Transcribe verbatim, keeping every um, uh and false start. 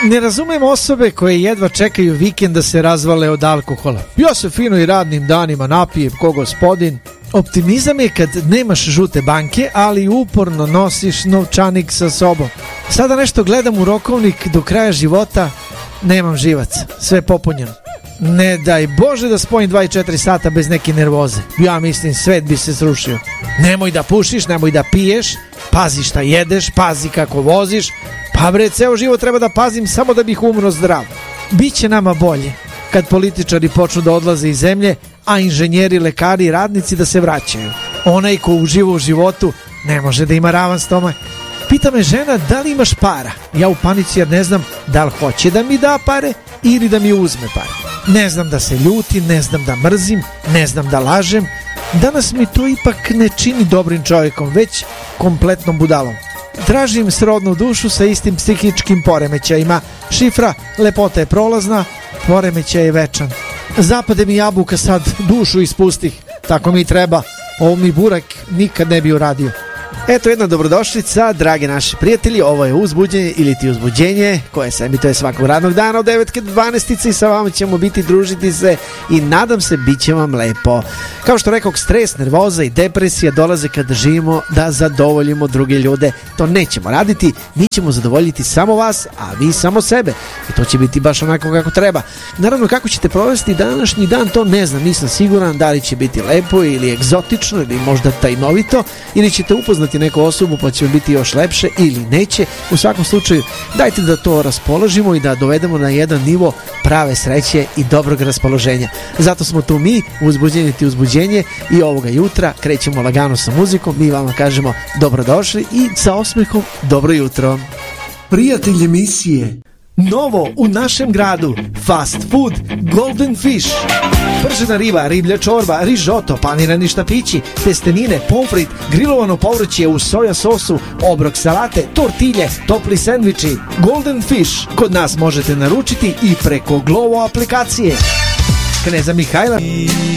Ne razumem osobe koje jedva čekaju vikend da se razvale od alkohola. Ja se fino i radnim danima napijem ko gospodin. Optimizam je kad nemaš žute banke, ali uporno nosiš novčanik sa sobom. Sada nešto gledam u rokovnik do kraja života, nemam živac, sve popunjeno. Ne daj Bože da spojim dvadeset četiri sata bez neke nervoze. Ja mislim svet bi se srušio. Nemoj da pušiš, nemoj da piješ, pazi šta jedeš, pazi kako voziš. Pa bre, ceo život treba da pazim samo da bih umro zdrav. Biće nama bolje kad političari počnu da odlaze iz zemlje, a inženjeri, lekari i radnici da se vraćaju. Onaj ko uživa u životu ne može da ima ravan stomak. Pita me žena da li imaš para. Ja u panici jer ne znam da li hoće da mi da pare ili da mi uzme pare. Ne znam da se ljutim, ne znam da mrzim, ne znam da lažem. Danas mi to ipak ne čini dobrim čovjekom, već kompletnom budalom. Tražim srodnu dušu sa istim psihičkim poremećajima. Šifra, lepota je prolazna, poremećaj je večan. Zapade mi jabuka, sad dušu ispustih. Tako mi treba, ovo mi burak nikad ne bi uradio. Eto jedna dobrodošlica, dragi naši prijatelji, ovo je Uzbuđenje ili ti uzbuđenje koje se emituje svakog radnog dana od devet do dvanaest i sa vama ćemo biti, družiti se i nadam se bit će vam lepo. Kao što rekao, stres, nervoza i depresija dolaze kada živimo da zadovoljimo druge ljude. To nećemo raditi, mi ćemo zadovoljiti samo vas, a vi samo sebe. I to će biti baš onako kako treba. Naravno, kako ćete provesti današnji dan, to ne znam, nisam siguran da li će biti lepo ili egzotično ili možda tajnovito, ili ćete upoznati neku osobu pa će biti još lepše ili neće. U svakom slučaju dajte da to raspoložimo i da dovedemo na jedan nivo prave sreće i dobrog raspoloženja. Zato smo tu mi, Uzbuđenje ti uzbuđenje, i ovoga jutra krećemo lagano sa muzikom. Mi vama kažemo dobrodošli i sa osmehom dobro jutro. Prijatelj emisije, novo u našem gradu, fast food Golden Fish. Pržena riba, riblja čorba, rižoto, panirani štapići, testenine, pomfrit, grilovano povrće u soja sosu, obrok salate, tortilje, topli sendviči. Golden Fish kod nas možete naručiti i preko Glovo aplikacije. Kneza Mihajla